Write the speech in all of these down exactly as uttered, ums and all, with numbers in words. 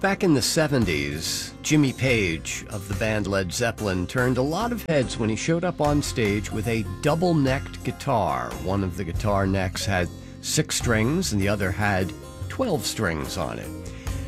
Back in the seventies, Jimmy Page of the band Led Zeppelin turned a lot of heads when he showed up on stage with a double-necked guitar. One of the guitar necks had six strings and the other had twelve strings on it.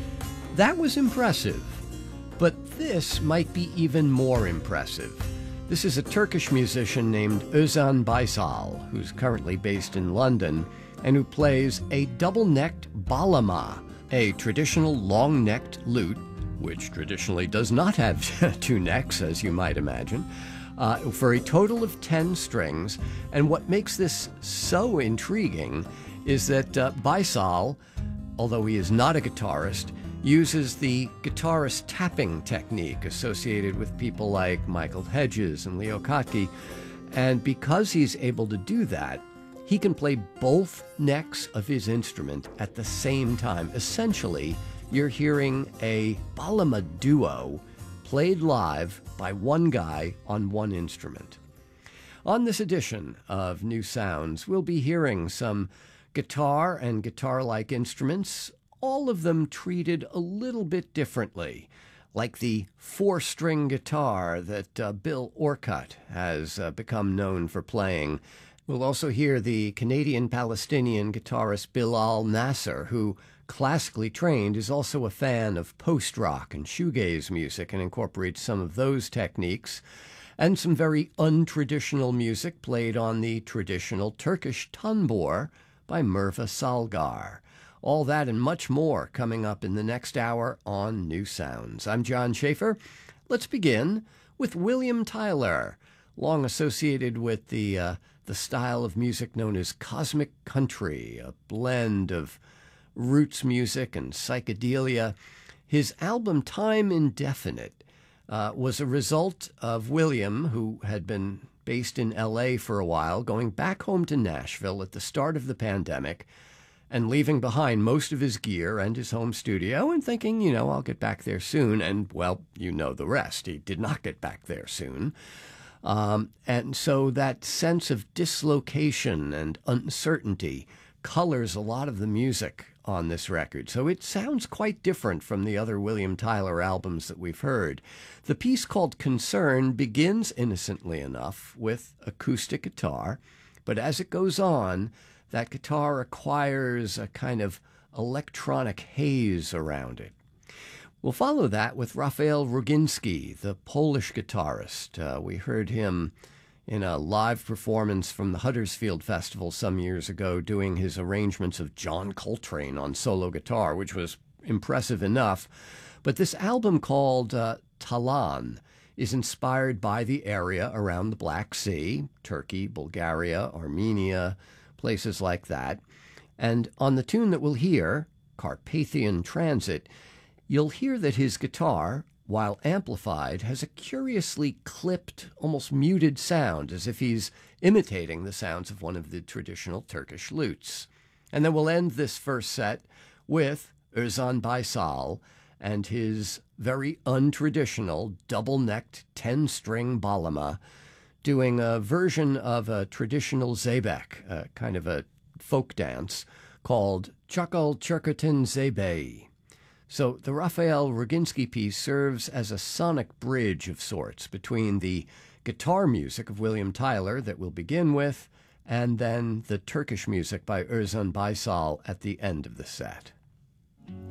That was impressive, but this might be even more impressive. This is a Turkish musician named Özan Baysal, who's currently based in London, and who plays a double-necked bağlama, a traditional long-necked lute, which traditionally does not have two necks, as you might imagine, uh, for a total of ten strings. And what makes this so intriguing is that uh, Baysal, although he is not a guitarist, uses the guitarist tapping technique associated with people like Michael Hedges and Leo Kottke. And because he's able to do that, he can play both necks of his instrument at the same time. Essentially, you're hearing a bağlama duo played live by one guy on one instrument. On this edition of New Sounds, we'll be hearing some guitar and guitar-like instruments, all of them treated a little bit differently, like the four-string guitar that uh, Bill Orcutt has uh, become known for playing. We'll also hear the Canadian-Palestinian guitarist Bilal Nasser, who, classically trained, is also a fan of post-rock and shoegaze music and incorporates some of those techniques, and some very untraditional music played on the traditional Turkish tanbur by Merve Salgar. All that and much more coming up in the next hour on New Sounds. I'm John Schaefer. Let's begin with William Tyler, long associated with the uh, the style of music known as cosmic country, a blend of roots music and psychedelia. His album Time Indefinite uh, was a result of William, who had been based in L A for a while, going back home to Nashville at the start of the pandemic and leaving behind most of his gear and his home studio and thinking, you know, I'll get back there soon. And, well, you know the rest. He did not get back there soon. Um, and so that sense of dislocation and uncertainty colors a lot of the music on this record. So it sounds quite different from the other William Tyler albums that we've heard. The piece called Concern begins innocently enough with acoustic guitar, but as it goes on, that guitar acquires a kind of electronic haze around it. We'll follow that with Rafael Roginski, the Polish guitarist. Uh, we heard him in a live performance from the Huddersfield Festival some years ago doing his arrangements of John Coltrane on solo guitar, which was impressive enough. But this album called uh, Talan is inspired by the area around the Black Sea, Turkey, Bulgaria, Armenia, places like that. And on the tune that we'll hear, Carpathian Transit, you'll hear that his guitar, while amplified, has a curiously clipped, almost muted sound, as if he's imitating the sounds of one of the traditional Turkish lutes. And then we'll end this first set with Özan Baysal and his very untraditional double-necked ten-string bağlama, doing a version of a traditional zeybek, a kind of a folk dance, called Çakal Çırkıtın Zeybeği. So the Rafael Roginski piece serves as a sonic bridge of sorts between the guitar music of William Tyler that we'll begin with, and then the Turkish music by Özan Baysal at the end of the set.